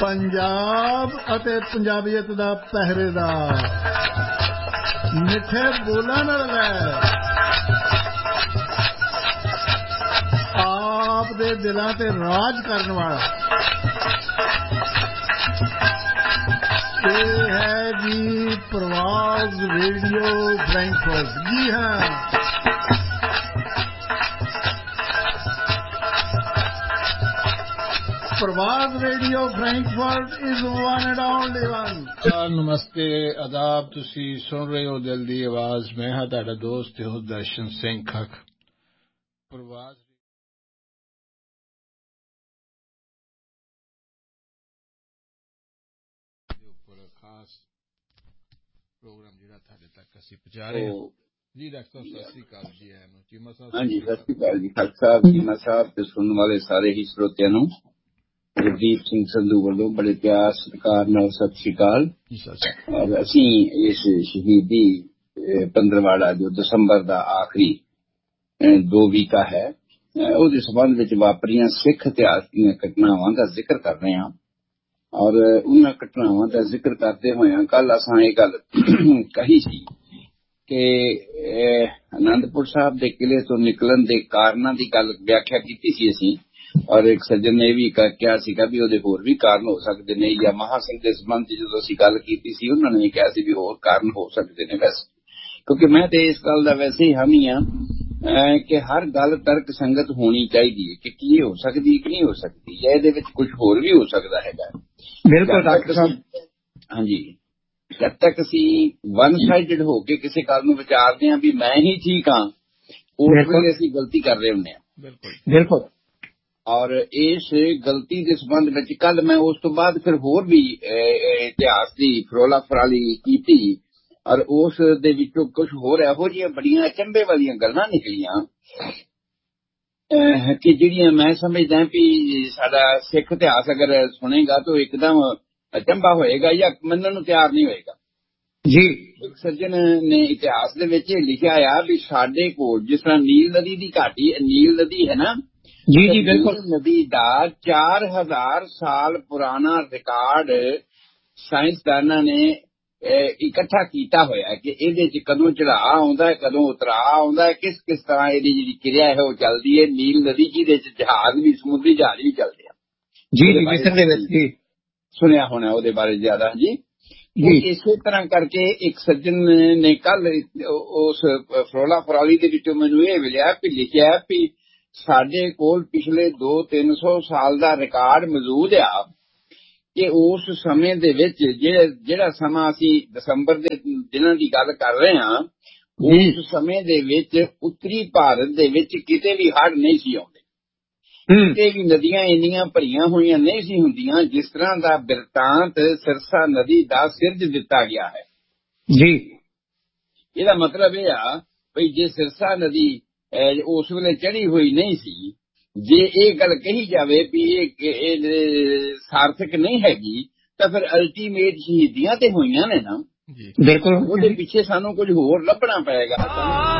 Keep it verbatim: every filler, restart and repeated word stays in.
पंजाब अते पंजाबीयत दा पहरेदार मिठे बोलां नाल लैर आप दे दिलां ते राज करन वाला ये है जी प्रवास रेडियो फ्रैंकफर्ट। जी हाँ, प्रवास radio Frankfurt is one and only one. नमस्ते आदाब, तुसी सुन रहे हो दिल दी आवाज। मैं हाँ तुहाडा दोस्त हो दर्शन सिंह खख। प्रवास दे उपर खास प्रोग्राम जिहड़ा तुहाडे तक असीं पहुंचा रहे हैं। जी डॉक्टर साहब सत श्री अकाल जी। आए चीमा साहब। हाँ जी, सत श्री अकाल जी खख साहब, चीमा साहब ते सुनने वाले सारे ही श्रोतिਆਂ ਨੂੰ गुरदीप सिंह संधू ਵੱਲੋਂ बड़े प्यार सत्कार नाल सत श्री अकाल। और असीं इस शहीदी पंद्रवाड़ा जो दसंबर ਦਾ आखिरी दो ਵੀਕਾ है ਉਹਦੇ ਸੰਬੰਧ ਵਿੱਚ ਵਾਪਰੀਆਂ ਸਿੱਖ ਇਤਿਹਾਸ ਦੀਆਂ ਘਟਨਾਵਾਂ ਦਾ ਜ਼ਿਕਰ ਕਰ ਰਹੇ ਹਾਂ। ਔਰ ਉਹਨਾਂ ਘਟਨਾਵਾਂ ਦਾ ਜ਼ਿਕਰ ਕਰਦੇ ਹੋਇਆਂ ਕੱਲ ਅਸਾਂ ਇਹ ਗੱਲ ਕਹੀ ਸੀ ਕਿ ਆਨੰਦਪੁਰ ਸਾਹਿਬ ਦੇ ਕਿਲੇ ਤੋਂ ਨਿਕਲਣ ਦੇ ਕਾਰਨਾਂ ਦੀ ਗੱਲ ਵਿਆਖਿਆ ਕੀਤੀ ਸੀ ਅਸੀਂ। ਔਰ ਇੱਕ ਸੱਜਣ ਨੇ ਇਹ ਵੀ ਕਿਹਾ ਸੀਗਾ ਵੀ ਉਹਦੇ ਹੋਰ ਵੀ ਕਾਰਨ ਹੋ ਸਕਦੇ ਨੇ, ਜਾਂ ਮਹਾਂ ਸਿੰਘ ਦੇ ਸੰਬੰਧ ਚ ਜਦੋਂ ਅਸੀਂ ਗੱਲ ਕੀਤੀ ਸੀ ਉਹਨਾਂ ਨੇ ਕਿਹਾ ਸੀ ਵੀ ਹੋਰ ਕਾਰਨ ਹੋ ਸਕਦੇ ਨੇ। ਵੈਸੇ ਕਿਉਂਕਿ ਮੈਂ ਤੇ ਇਸ ਗੱਲ ਦਾ ਵੈਸੇ ਹੀ ਹਾਮੀ ਹਾਂ ਕਿ ਹਰ ਗੱਲ ਤਰਕ ਸੰਗਤ ਹੋਣੀ ਚਾਹੀਦੀ ਹੈ ਕਿ ਕੀ ਹੋ ਸਕਦੀ ਕਿ ਨਹੀਂ ਹੋ ਸਕਦੀ, ਜਾਂ ਇਹਦੇ ਵਿੱਚ ਕੁਝ ਹੋਰ ਵੀ ਹੋ ਸਕਦਾ ਹੈਗਾ। ਬਿਲਕੁਲ ਡਾਕਟਰ ਸਾਹਿਬ। ਹਾਂਜੀ, ਜਦ ਤੱਕ ਅਸੀਂ ਵਨ ਸਾਈਡਡ ਹੋ ਕੇ ਕਿਸੇ ਗੱਲ ਨੂੰ ਵਿਚਾਰਦੇ ਹਾਂ ਵੀ ਮੈਂ ਹੀ ਠੀਕ ਹਾਂ, ਉਸ ਵੇਲੇ ਅਸੀਂ ਗਲਤੀ ਕਰ ਰਹੇ ਹੁੰਦੇ ਹਾਂ। ਬਿਲਕੁਲ ਬਿਲਕੁਲ। ਔਰ ਇਸ ਗਲਤੀ ਦੇ ਸੰਬੰਧ ਵਿੱਚ ਕੱਲ ਮੈਂ ਉਸ ਤੋਂ ਬਾਅਦ ਫਿਰ ਹੋਰ ਵੀ ਇਤਿਹਾਸ ਦੀ ਫਰੋਲਾ ਫਰਾਲੀ ਕੀਤੀ ਔਰ ਉਸ ਦੇ ਵਿੱਚੋਂ ਕੁਝ ਹੋਰ ਇਹੋ ਜਿਹੀਆਂ ਬੜੀਆਂ ਅਚੰਭੇ ਵਾਲੀਆਂ ਗੱਲਾਂ ਨਿਕਲੀਆਂ ਕਿ ਜਿਹੜੀਆਂ ਮੈਂ ਸਮਝਦਾ ਵੀ ਸਾਡਾ ਸਿੱਖ ਇਤਿਹਾਸ ਅਗਰ ਸੁਣੇਗਾ ਤਾਂ ਇੱਕਦਮ ਅਚੰਭਾ ਹੋਏਗਾ ਜਾਂ ਮੰਨਣ ਨੂੰ ਤਿਆਰ ਨਹੀਂ ਹੋਏਗਾ। ਜੀ, ਇੱਕ ਸੱਜਣ ਨੇ ਇਤਿਹਾਸ ਦੇ ਵਿੱਚ ਲਿਖਿਆ ਆ ਵੀ ਸਾਡੇ ਕੋਲ ਜਿਸ ਤਰ੍ਹਾਂ ਨੀਲ ਨਦੀ ਦੀ ਘਾਟੀ, ਨੀਲ ਨਦੀ ਹੈ ਨਾ ਜੀ ਜੀ ਬਿਲਕੁਲ, ਨਦੀ ਦਾ ਚਾਰ ਹਜ਼ਾਰ ਸਾਲ ਪੁਰਾਣਾ ਰਿਕਾਰਡ ਸਾਇੰਸਦਾਨਾਂ ਨੇ ਇਕੱਠਾ ਕੀਤਾ ਹੋਇਆ ਕਿ ਇਹਦੇ ਚ ਕਦੋਂ ਚੜਾਅ ਆਉਂਦਾ ਹੈ, ਕਦੋਂ ਉਤਰਾਅ ਆਉਂਦਾ ਹੈ, ਕਿਸ ਕਿਸ ਤਰ੍ਹਾਂ ਇਹਦੀ ਜਿਹੜੀ ਕਿਰਿਆ ਹੈ ਉਹ ਚੱਲਦੀ ਹੈ। ਨੀਲ ਨਦੀ ਜਿਹਦੇ ਚ ਜਹਾਜ਼ ਵੀ, ਸਮੁੰਦਰੀ ਜਹਾਜ਼ ਵੀ ਚੱਲਦੇ ਆ। ਜੀ ਜੀ ਮਿਸਰ ਦੇ ਵਿੱਚ ਜੀ ਸੁਣਿਆ ਹੋਣਾ ਉਹਦੇ ਬਾਰੇ ਜ਼ਿਆਦਾ। ਜੀ ਇਸੇ ਤਰ੍ਹਾਂ ਕਰਕੇ ਇੱਕ ਸੱਜਣ ਨੇ ਕੱਲ ਉਸ ਫਰੋਲਾ ਫਰਾਲੀ ਦੇ ਵਿੱਚੋਂ ਮੈਨੂੰ ਇਹ ਮਿਲਿਆ ਵੀ ਲਿਖਿਆ ਵੀ ਸਾਡੇ ਕੋਲ ਪਿਛਲੇ ਦੋ ਤਿੰਨ ਸੌ ਸਾਲ ਦਾ ਰਿਕਾਰਡ ਮੌਜੂਦ ਆ ਕਿ ਉਸ ਸਮੇਂ ਦੇ ਵਿੱਚ ਜਿਹੜਾ ਜਿਹੜਾ ਸਮਾਂ ਅਸੀਂ ਦਸੰਬਰ ਦੇ ਦਿਨਾਂ ਦੀ ਗੱਲ ਕਰ ਰਹੇ ਹਾਂ, ਉਸ ਸਮੇਂ ਦੇ ਵਿੱਚ ਉੱਤਰੀ ਭਾਰਤ ਦੇ ਵਿੱਚ ਕਿਤੇ ਵੀ ਹੜ੍ਹ ਨਹੀਂ ਸੀ ਆਉਂਦੇ, ਕਿਤੇ ਵੀ ਨਦੀਆਂ ਇੰਨੀਆਂ ਭਰੀਆਂ ਹੋਈਆਂ ਨਹੀਂ ਸੀ ਹੁੰਦੀਆਂ ਜਿਸ ਤਰ੍ਹਾਂ ਦਾ ਬਿਰਤਾਂਤ ਸਿਰਸਾ ਨਦੀ ਦਾ ਸਿਰਜ ਦਿੱਤਾ ਗਿਆ ਹੈ। ਜੀ, ਇਹਦਾ ਮਤਲਬ ਇਹ ਆ ਵੀ ਜੇ ਸਿਰਸਾ ਨਦੀ ਉਸ ਵੇਲੇ ਚੜੀ ਹੋਈ ਨਹੀਂ ਸੀ, ਜੇ ਇਹ ਗੱਲ ਕਹੀ ਜਾਵੇ ਵੀ ਇਹ ਸਾਰਥਕ ਨਹੀਂ ਹੈਗੀ ਤਾਂ ਫਿਰ ਅਲਟੀਮੇਟ ਸ਼ਹੀਦੀਆਂ ਤੇ ਹੋਈਆਂ ਨੇ ਨਾ। ਬਿਲਕੁਲ, ਉਹਦੇ ਪਿੱਛੇ ਸਾਨੂੰ ਕੁਝ ਹੋਰ ਲੱਭਣਾ ਪਏਗਾ।